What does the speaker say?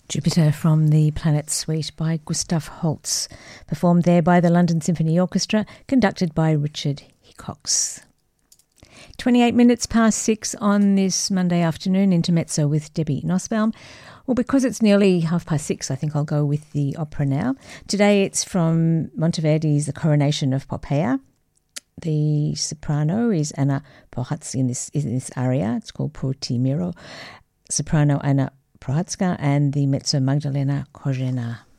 Jupiter from the Planet Suite by Gustav Holst, performed there by the London Symphony Orchestra, conducted by Richard Hickox. 28 minutes past 6 on this Monday afternoon, Intermezzo with Debbie Nussbaum. Well, because it's nearly 6:30, I think I'll go with the opera now. Today it's from Monteverdi's The Coronation of Poppaea. The soprano is Anna Prohatzka in this aria. It's called Pro Timiro. Soprano Anna Prohatzka and the mezzo Magdalena Kojena.